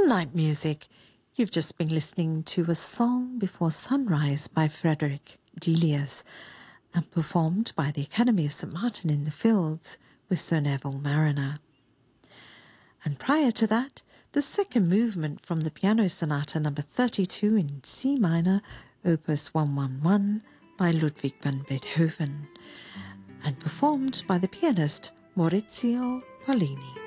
Night Music. You've just been listening to A Song Before Sunrise by Frederick Delius and performed by the Academy of St Martin in the Fields with Sir Neville Mariner. And prior to that, the second movement from the Piano Sonata No. 32 in C minor, Opus 111 by Ludwig van Beethoven, and performed by the pianist Maurizio Pollini.